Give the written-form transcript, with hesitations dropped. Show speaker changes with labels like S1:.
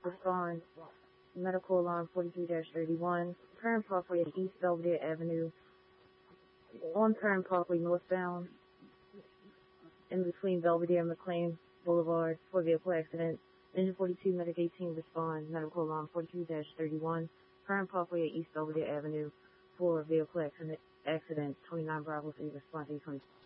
S1: Respond. Medical alarm 43-31. Current Parkway at East Belvedere Avenue. On Current Parkway northbound. In between Belvedere and McLean Boulevard. 4-vehicle accident. Engine 42, Medic 18, respond. Medical alarm 42-31. Current Parkway at East Belvedere Avenue. 4-vehicle accident. 29 Bravo 3, respond 820.